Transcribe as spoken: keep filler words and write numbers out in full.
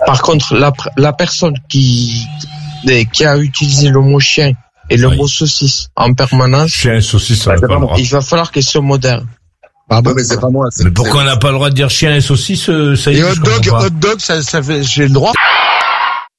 Par contre, la, la personne qui, qui a utilisé le mot chien et le oui. mot saucisse en permanence, chien et saucisse, ça bah, pas le droit. Il va falloir qu'elle soit moderne. Ah bon, mais c'est pas moi. Mais pourquoi on n'a pas le droit de dire chien et saucisse, ça y est, et hot dog, hot dog, ça, ça fait, j'ai le droit.